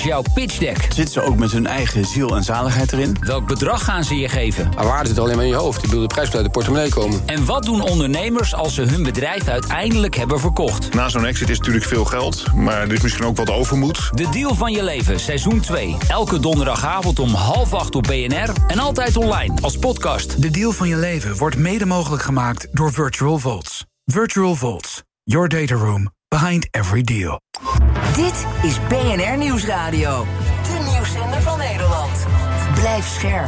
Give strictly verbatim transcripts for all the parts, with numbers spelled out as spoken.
Jouw pitch deck. Zitten ze ook met hun eigen ziel en zaligheid erin? Welk bedrag gaan ze je geven? Maar waarde zit alleen maar in je hoofd. Ik bedoel, de prijs moet uit de portemonnee komen. En wat doen ondernemers als ze hun bedrijf uiteindelijk hebben verkocht? Na zo'n exit is natuurlijk veel geld, maar er is misschien ook wat overmoed. De deal van je leven, seizoen twee. Elke donderdagavond om half acht op B N R en altijd online als podcast. De deal van je leven wordt mede mogelijk gemaakt door Virtual Vaults. Virtual Vaults, your data room behind every deal. Dit is B N R Nieuwsradio. De nieuwszender van Nederland. Blijf scherp.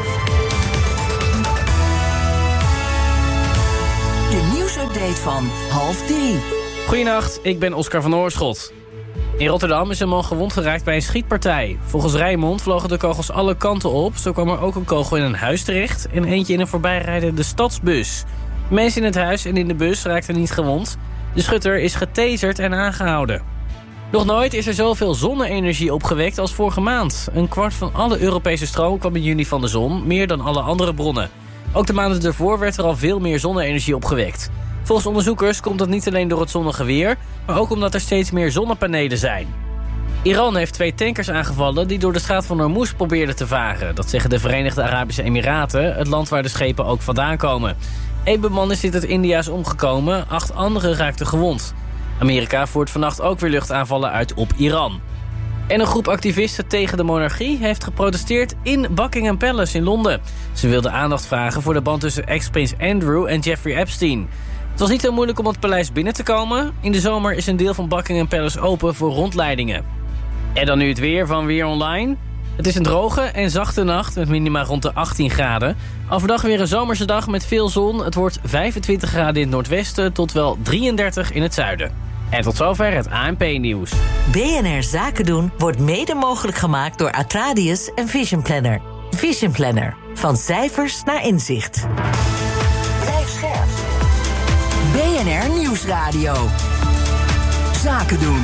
De nieuwsupdate van half drie. Goedenacht, ik ben Oscar van Oorschot. In Rotterdam is een man gewond geraakt bij een schietpartij. Volgens Rijnmond vlogen de kogels alle kanten op. Zo kwam er ook een kogel in een huis terecht en eentje in een voorbijrijdende stadsbus. Mensen in het huis en in de bus raakten niet gewond. De schutter is getaserd en aangehouden. Nog nooit is er zoveel zonne-energie opgewekt als vorige maand. Een kwart van alle Europese stroom kwam in juni van de zon, meer dan alle andere bronnen. Ook de maanden ervoor werd er al veel meer zonne-energie opgewekt. Volgens onderzoekers komt dat niet alleen door het zonnige weer, maar ook omdat er steeds meer zonnepanelen zijn. Iran heeft twee tankers aangevallen die door de straat van Hormuz probeerden te varen. Dat zeggen de Verenigde Arabische Emiraten, het land waar de schepen ook vandaan komen. Eén beman is dit uit India is omgekomen, acht anderen raakten gewond. Amerika voert vannacht ook weer luchtaanvallen uit op Iran. En een groep activisten tegen de monarchie heeft geprotesteerd in Buckingham Palace in Londen. Ze wilden aandacht vragen voor de band tussen ex-prins Andrew en Jeffrey Epstein. Het was niet heel moeilijk om het paleis binnen te komen. In de zomer is een deel van Buckingham Palace open voor rondleidingen. En dan nu het weer van Weer Online. Het is een droge en zachte nacht met minima rond de achttien graden. Overdag weer een zomerse dag met veel zon. Het wordt vijfentwintig graden in het noordwesten tot wel drieëndertig in het zuiden. En tot zover het A N P-nieuws. B N R Zaken doen wordt mede mogelijk gemaakt door Atradius en Vision Planner. Vision Planner. Van cijfers naar inzicht. Blijf scherp. B N R Nieuwsradio. Zaken doen.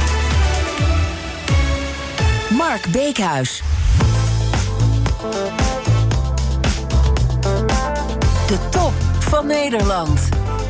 Mark Beekhuis. De top van Nederland.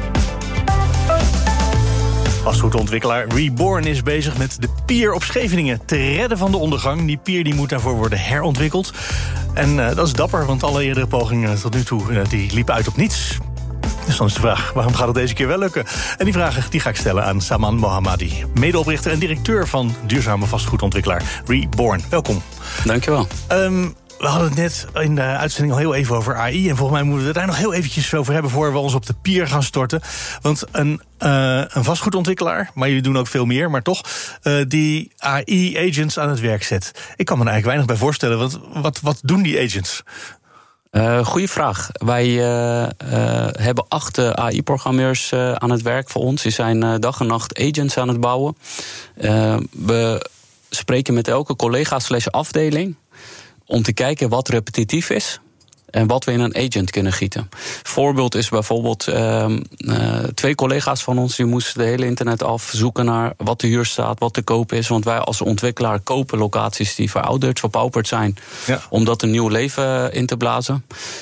Vastgoedontwikkelaar Reborn is bezig met de pier op Scheveningen te redden van de ondergang. Die pier die moet daarvoor worden herontwikkeld. En uh, dat is dapper, want alle eerdere pogingen tot nu toe uh, die liepen uit op niets. Dus dan is de vraag, waarom gaat het deze keer wel lukken? En die vraag die ga ik stellen aan Saman Mohammadi, medeoprichter en directeur van duurzame vastgoedontwikkelaar Reborn. Welkom. Dankjewel. Um, We hadden het net in de uitzending al heel even over A I. En volgens mij moeten we het daar nog heel eventjes over hebben voor we ons op de pier gaan storten. Want een, uh, een vastgoedontwikkelaar, maar jullie doen ook veel meer, maar toch, uh, die A I-agents aan het werk zet. Ik kan me er eigenlijk weinig bij voorstellen. Wat, wat, wat doen die agents? Uh, goeie vraag. Wij uh, uh, hebben acht uh, A I-programmeurs uh, aan het werk voor ons. Die zijn uh, dag en nacht agents aan het bouwen. Uh, we spreken met elke collega slash afdeling om te kijken wat repetitief is en wat we in een agent kunnen gieten. Voorbeeld is bijvoorbeeld uh, uh, twee collega's van ons die moesten de hele internet af zoeken naar wat de huur staat, wat te koop is. Want wij als ontwikkelaar kopen locaties die verouderd, verpauperd zijn, ja, om dat een nieuw leven in te blazen.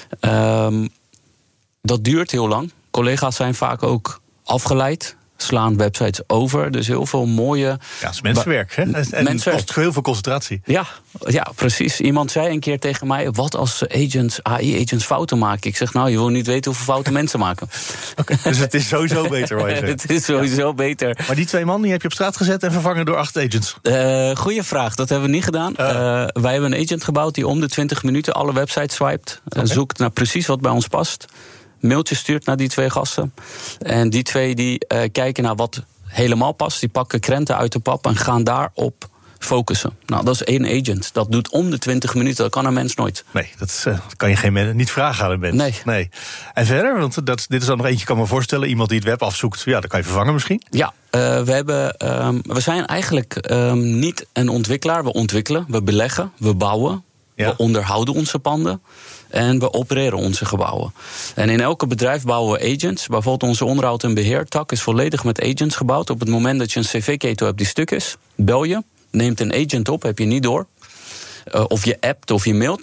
Um, dat duurt heel lang. Collega's zijn vaak ook afgeleid, slaan websites over. Dus heel veel mooie... Ja, het is mensenwerk, hè? En mensenwerk. Kost heel veel concentratie. Ja, ja, precies. Iemand zei een keer tegen mij, wat als agents, A I-agents fouten maken? Ik zeg, nou, je wil niet weten hoeveel fouten mensen maken. Okay, dus het is sowieso beter, wat je zegt. Het is sowieso beter. Maar die twee man, die heb je op straat gezet en vervangen door acht agents? Uh, goeie vraag, dat hebben we niet gedaan. Uh. Uh, wij hebben een agent gebouwd die om de twintig minuten alle websites swipet. Okay. Uh, zoekt naar precies wat bij ons past. Mailtje stuurt naar die twee gasten. En die twee die uh, kijken naar wat helemaal past. Die pakken krenten uit de pap en gaan daarop focussen. Nou, dat is één agent. Dat doet om de twintig minuten. Dat kan een mens nooit. Nee, dat uh, kan je geen men, niet vragen aan een mens. Nee. nee. En verder, want dat, dit is dan nog eentje, kan me voorstellen. Iemand die het web afzoekt, ja, dat kan je vervangen misschien. Ja, uh, we, hebben, um, we zijn eigenlijk um, niet een ontwikkelaar. We ontwikkelen, we beleggen, we bouwen. Ja. We onderhouden onze panden. En we opereren onze gebouwen. En in elke bedrijf bouwen we agents. Bijvoorbeeld onze onderhoud- en beheertak is volledig met agents gebouwd. Op het moment dat je een cv-ketel hebt die stuk is, bel je, neemt een agent op, heb je niet door. Uh, of je appt of je mailt.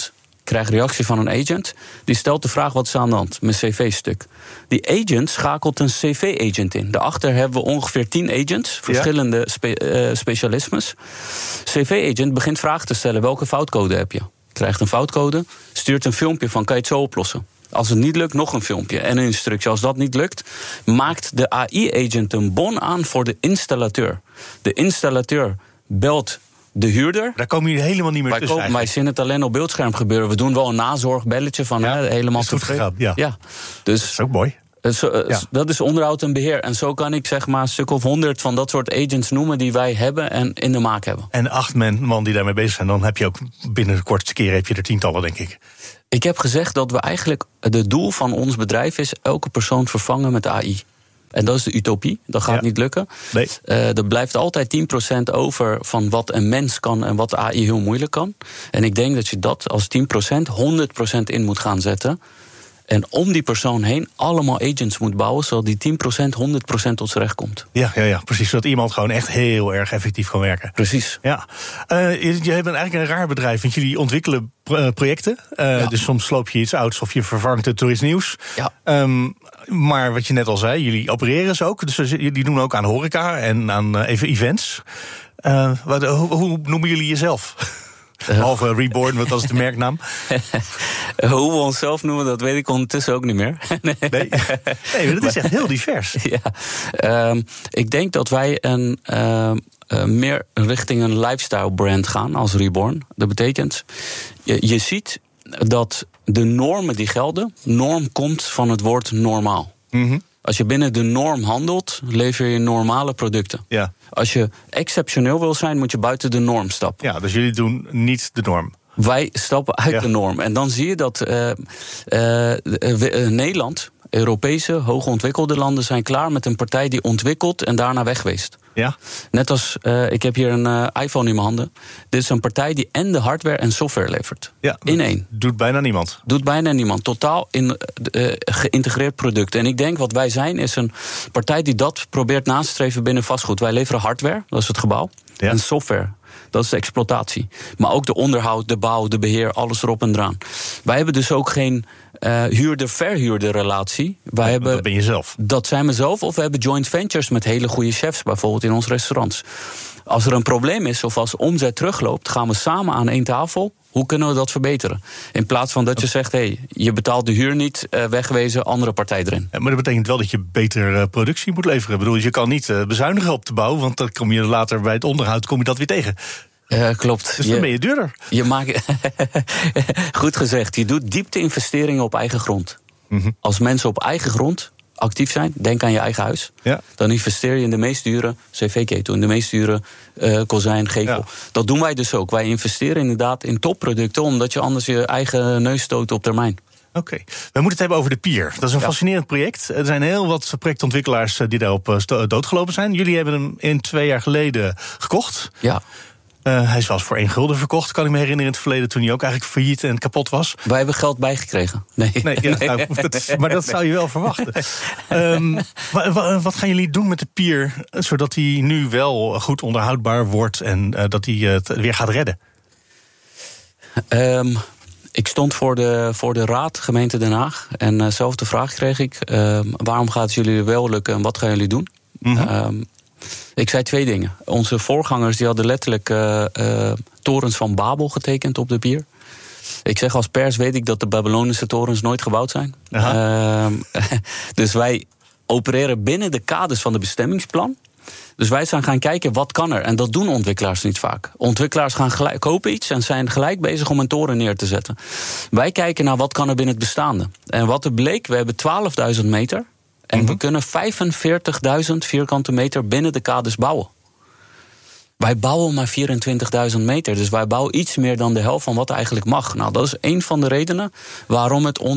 krijg reactie van een agent. Die stelt de vraag, wat is aan de hand? Mijn cv-stuk. Die agent schakelt een cv-agent in. Daarachter hebben we ongeveer tien agents, verschillende ja. spe, uh, specialismes. cv-agent begint vragen te stellen, welke foutcode heb je? Krijgt een foutcode, stuurt een filmpje van, kan je het zo oplossen? Als het niet lukt, nog een filmpje en een instructie. Als dat niet lukt, maakt de A I-agent een bon aan voor de installateur. De installateur belt de huurder. Daar komen jullie helemaal niet meer wij tussen. Komen, wij zien het alleen op beeldscherm gebeuren. We doen wel een nazorgbelletje van ja, hè, helemaal is goed gegaan, ja. ja. Dus, dat is ook mooi. Zo, ja. Dat is onderhoud en beheer. En zo kan ik zeg maar een stuk of honderd van dat soort agents noemen die wij hebben en in de maak hebben. En acht man die daarmee bezig zijn, dan heb je ook binnen de kortste keer heb je er tientallen, denk ik. Ik heb gezegd dat we eigenlijk, het doel van ons bedrijf is elke persoon vervangen met A I. En dat is de utopie, dat gaat ja. niet lukken. Nee. Uh, er blijft altijd tien procent over van wat een mens kan en wat A I heel moeilijk kan. En ik denk dat je dat als tien procent honderd procent in moet gaan zetten. En om die persoon heen allemaal agents moet bouwen, zodat die tien procent honderd procent tot z'n recht komt. Ja, ja, ja, precies. Zodat iemand gewoon echt heel erg effectief kan werken. Precies. Ja. Uh, je, je hebt eigenlijk een raar bedrijf, want jullie ontwikkelen uh, projecten. Uh, ja. Dus soms sloop je iets ouds of je vervangt het door iets nieuws. Ja. Um, maar wat je net al zei, jullie opereren ze ook. Dus jullie doen ook aan horeca en aan uh, even events. Uh, wat, hoe, hoe noemen jullie jezelf? Behalve Reborn, want dat is de merknaam. Hoe we onszelf noemen, dat weet ik ondertussen ook niet meer. nee. nee, nee, dat is echt heel divers. Ja. Um, ik denk dat wij een, uh, uh, meer richting een lifestyle brand gaan als Reborn. Dat betekent, je, je ziet dat de normen die gelden, norm komt van het woord normaal. Mm-hmm. Als je binnen de norm handelt, lever je normale producten. Ja. Als je exceptioneel wil zijn, moet je buiten de norm stappen. Ja, dus jullie doen niet de norm. Wij stappen uit ja. de norm. En dan zie je dat uh, uh, uh, Nederland, Europese, hoogontwikkelde landen zijn klaar met een partij die ontwikkelt en daarna wegweest. Ja. Net als, uh, ik heb hier een uh, iPhone in mijn handen. Dit is een partij die en de hardware en software levert. Ja, in één. Doet bijna niemand. Doet bijna niemand. Totaal in, uh, geïntegreerd product. En ik denk wat wij zijn is een partij die dat probeert na te streven binnen vastgoed. Wij leveren hardware, dat is het gebouw. Ja. En software, dat is de exploitatie. Maar ook de onderhoud, de bouw, de beheer, alles erop en eraan. Wij hebben dus ook geen uh, huurder-verhuurder relatie. Wij ja, hebben, dat ben je zelf. Dat zijn we zelf. Of we hebben joint ventures met hele goede chefs, bijvoorbeeld in onze restaurants. Als er een probleem is of als omzet terugloopt, gaan we samen aan één tafel. Hoe kunnen we dat verbeteren? In plaats van dat je zegt, hé, hey, je betaalt de huur niet, uh, wegwezen, andere partij erin. Ja, maar dat betekent wel dat je beter uh, productie moet leveren. Ik bedoel, je kan niet uh, bezuinigen op de bouw, want dan kom je later bij het onderhoud kom je dat weer tegen. Uh, klopt. Dus dan je, ben je duurder. Je maakt, goed gezegd, je doet diepte-investeringen op eigen grond. Mm-hmm. Als mensen op eigen grond actief zijn, denk aan je eigen huis. Ja. Dan investeer je in de meest dure cv-ketel, in de meest dure uh, kozijn, gevel. Ja. Dat doen wij dus ook. Wij investeren inderdaad in topproducten, omdat je anders je eigen neus stoot op termijn. Oké, okay. We moeten het hebben over de Pier. Dat is een ja. fascinerend project. Er zijn heel wat projectontwikkelaars die daarop doodgelopen zijn. Jullie hebben hem in twee jaar geleden gekocht. Ja. Uh, hij is wel eens voor één gulden verkocht, kan ik me herinneren in het verleden, toen hij ook eigenlijk failliet en kapot was. Wij hebben geld bijgekregen. Nee, nee, ja, nee. Nou, dat is, maar dat zou je wel verwachten. um, wat, wat gaan jullie doen met de Pier, zodat hij nu wel goed onderhoudbaar wordt en uh, dat hij het weer gaat redden? Um, ik stond voor de, voor de raad, gemeente Den Haag, en uh, zelfde vraag kreeg ik. Uh, waarom gaat het jullie wel lukken en wat gaan jullie doen? Mm-hmm. Um, Ik zei twee dingen. Onze voorgangers die hadden letterlijk uh, uh, torens van Babel getekend op de Pier. Ik zeg als pers weet ik dat de Babylonische torens nooit gebouwd zijn. Uh, dus wij opereren binnen de kaders van de bestemmingsplan. Dus wij zijn gaan kijken wat kan er. En dat doen ontwikkelaars niet vaak. Ontwikkelaars gaan gelijk, kopen iets en zijn gelijk bezig om een toren neer te zetten. Wij kijken naar wat kan er binnen het bestaande. En wat er bleek, we hebben twaalfduizend meter. En mm-hmm. we kunnen vijfenveertigduizend vierkante meter binnen de kaders bouwen. Wij bouwen maar vierentwintigduizend meter. Dus wij bouwen iets meer dan de helft van wat eigenlijk mag. Nou, dat is een van de redenen waarom het ons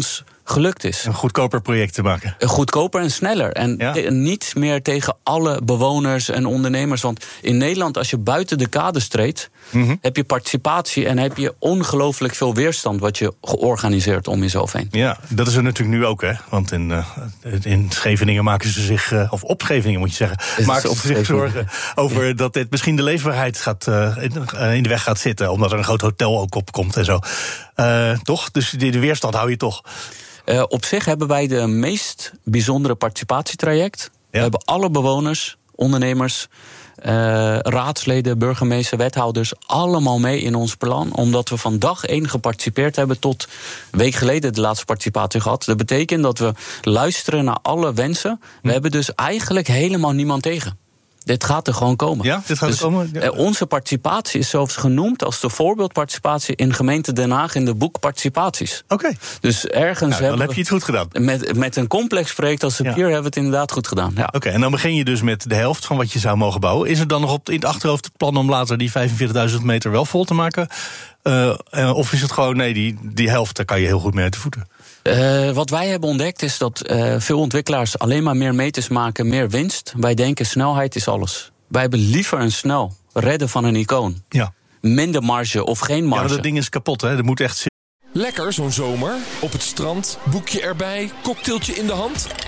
gelukt is. Een goedkoper project te maken. Goedkoper en sneller. En ja. te, niet meer tegen alle bewoners en ondernemers. Want in Nederland, als je buiten de kaders treedt, mm-hmm. heb je participatie en heb je ongelooflijk veel weerstand wat je georganiseerd om jezelf heen. Ja, dat is er natuurlijk nu ook, hè? Want in, uh, in Scheveningen maken ze zich, uh, of op Scheveningen moet je zeggen, het maken ze zich zorgen over ja. dat dit misschien de leefbaarheid gaat, uh, in de weg gaat zitten, omdat er een groot hotel ook op komt en zo. Uh, toch? Dus de, de weerstand hou je toch? Uh, op zich hebben wij de meest bijzondere participatietraject. Ja. We hebben alle bewoners, ondernemers, uh, raadsleden, burgemeester, wethouders allemaal mee in ons plan. Omdat we van dag één geparticipeerd hebben tot een week geleden de laatste participatie gehad. Dat betekent dat we luisteren naar alle wensen. We hm. hebben dus eigenlijk helemaal niemand tegen. Dit gaat er gewoon komen. Ja, dit gaat dus, er komen. Ja. Uh, onze participatie is zelfs genoemd als de voorbeeldparticipatie in gemeente Den Haag in de boek Participaties. Oké. Okay. Dus ergens nou, hebben dan heb je het goed gedaan. Met, met een complex project als de ja. Pier hebben we het inderdaad goed gedaan. Ja. Oké, okay, en dan begin je dus met de helft van wat je zou mogen bouwen. Is er dan nog op, in het achterhoofd het plan om later die vijfenveertigduizend meter wel vol te maken? Uh, of is het gewoon, nee, die, die helft, daar kan je heel goed mee uit de voeten? Uh, wat wij hebben ontdekt is dat uh, veel ontwikkelaars alleen maar meer meters maken, meer winst. Wij denken snelheid is alles. Wij hebben liever een snel redden van een icoon. Ja. Minder marge of geen marge. Ja, maar dat ding is kapot, hè? Dat moet echt... Lekker zo'n zomer. Op het strand, boekje erbij, cocktailtje in de hand.